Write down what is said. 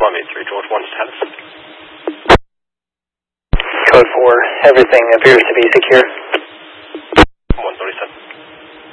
Columbia 3 George 1 status. Code 4, everything appears to be secure.